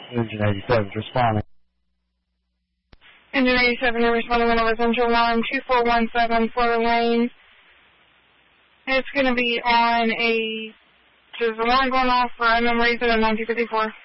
Engine 87 is responding. Engine 87, you're responding on residential alarm 2417 Florida Lane. It's going to be on there's an alarm going off for unknown reason at 1954.